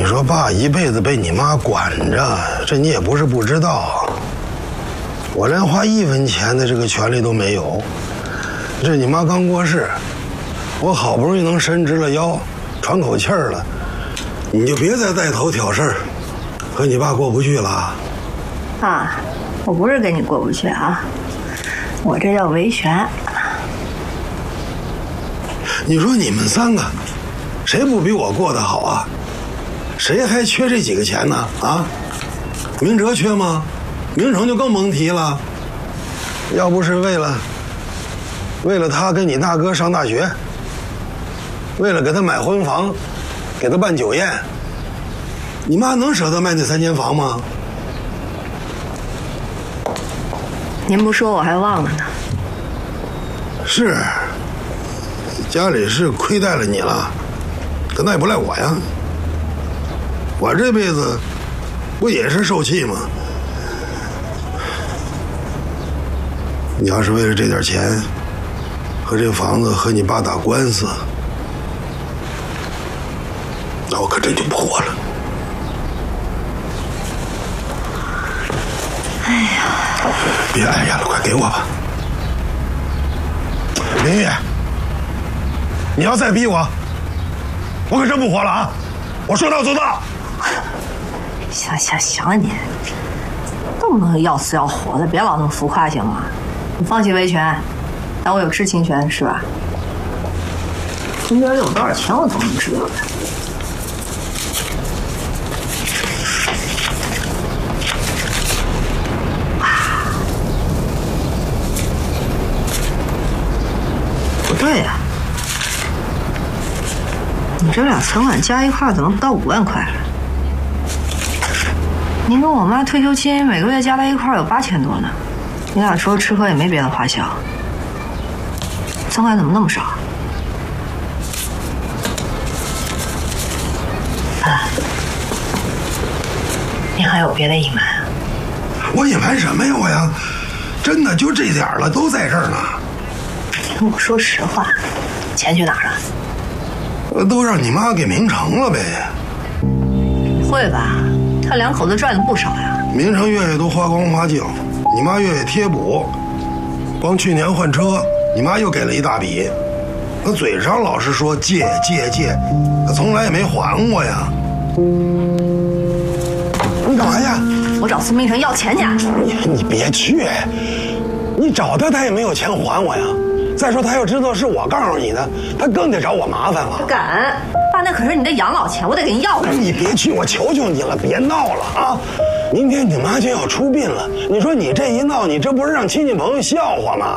你说爸一辈子被你妈管着，这你也不是不知道。我连花1分钱的这个权利都没有。这你妈刚过世，我好不容易能伸直了腰，喘口气儿了，你就别再带头挑事儿，和你爸过不去了。 爸，我不是跟你过不去啊，我这叫维权。 你说你们3个，谁不比我过得好啊？谁还缺这几个钱呢？啊，明哲缺吗？明成就更甭提了。要不是为了他跟你大哥上大学，为了给他买婚房，给他办酒宴，你妈能舍得卖那3间房吗？ 您不说我还忘了呢。 是，家里是亏待了你了，可那也不赖我呀。我这辈子不也是受气吗？你要是为了这点钱和这房子和你爸打官司，那我可真就不活了。 哎呀， 别哎呀了，快给我吧。林玉，你要再逼我，我可真不活了啊！我说到做到。 行了你，动不动要死要活的，别老那么浮夸行吗？你放弃维权，但我有知情权是吧？中间有多少钱我都能知道的。不对呀，你这俩存款加一块怎么不到5万块了？您跟我妈退休金每个月加在一块有8000多呢，你俩除了吃喝也没别的花销，存款怎么那么少？啊，您还有别的隐瞒啊？ 我隐瞒什么呀？我呀，真的就这点了，都在这儿呢。 跟我说实话，钱去哪儿了？ 都让你妈给明成了呗。 会吧？他2口子赚的不少呀。 明成月月都花光花净，你妈月月贴补，光去年换车，你妈又给了一大笔。她嘴上老是说借，她从来也没还过呀。你干嘛呀？ 我找孙明成要钱去。 你别去，你找他也没有钱还我呀。再说他要知道是我告诉你的，他更得找我麻烦了。 敢？爸，那可是你的养老钱，我得给你要回来。 你别去，我求求你了，别闹了啊！明天你妈就要出殡了，你说你这一闹，你这不是让亲戚朋友笑话吗？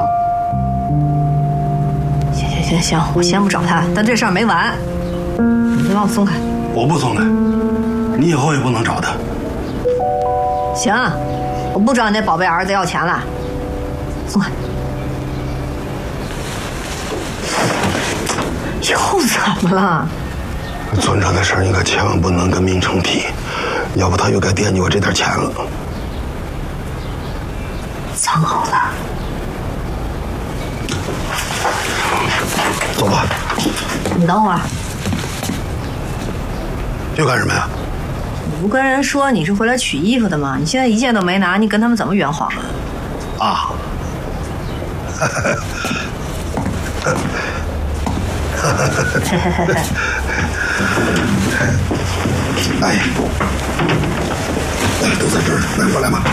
行，我先不找他，但这事儿没完。你先把我松开。 我不松开，你以后也不能找他。 行，我不找你那宝贝儿子要钱了，松开。又怎么了？ 存折的事儿你可千万不能跟明成提，要不他又该惦记我这点钱了。 藏好了。 走吧。 你等会儿。 又干什么呀？ 你不跟人说你是回来取衣服的吗？你现在一件都没拿，你跟他们怎么圆谎啊？ 啊。哎，都在这儿，来过来吧。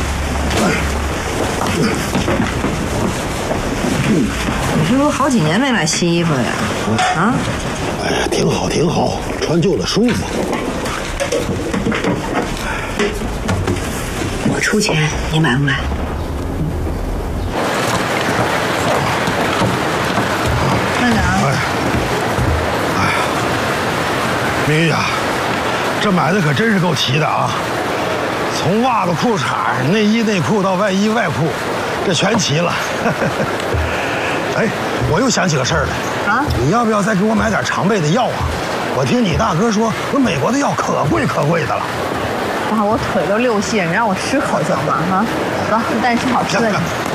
你是不是好几年没买新衣服了呀？啊？ 哎呀，挺好，穿旧的舒服。 我出钱，你买不买？慢点啊！ 哎呀，明玉啊，这买的可真是够齐的啊！从袜子、裤衩、内衣、内裤到外衣、外裤，这全齐了。哎，我又想起个事儿来啊！你要不要再给我买点常备的药啊？我听你大哥说，美国的药可贵的了。 爸，我腿都溜细了，你让我吃口行吗？啊，走，我带你吃好吃的。